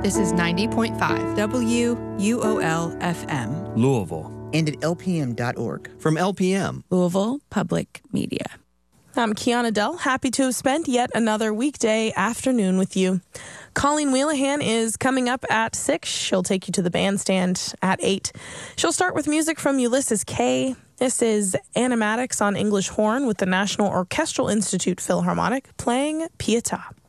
This is 90.5 WUOL-FM. Louisville. And at LPM.org. From LPM. Louisville Public Media. I'm Kiana Dell, happy to have spent yet another weekday afternoon with you. Colleen Wheelahan is coming up at 6. She'll take you to the bandstand at 8. She'll start with music from Ulysses Kay. This is Animatics on English horn with the National Orchestral Institute Philharmonic playing Pietà.